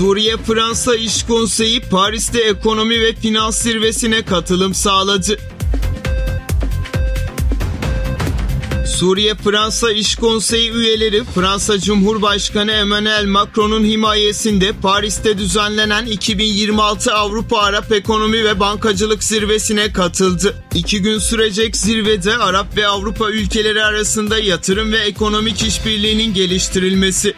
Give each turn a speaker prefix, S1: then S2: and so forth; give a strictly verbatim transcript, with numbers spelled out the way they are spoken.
S1: Suriye-Fransa İş Konseyi Paris'te ekonomi ve finans zirvesine katılım sağladı. Suriye-Fransa İş Konseyi üyeleri Fransa Cumhurbaşkanı Emmanuel Macron'un himayesinde Paris'te düzenlenen iki bin yirmi altı Avrupa Arap Ekonomi ve Bankacılık Zirvesi'ne katıldı. İki gün sürecek zirvede Arap ve Avrupa ülkeleri arasında yatırım ve ekonomik işbirliğinin geliştirilmesi,